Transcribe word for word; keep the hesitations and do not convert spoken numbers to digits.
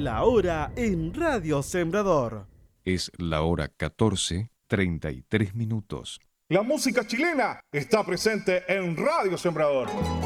La hora en Radio Sembrador. Es la hora catorce, treinta y tres minutos. La música chilena está presente en Radio Sembrador.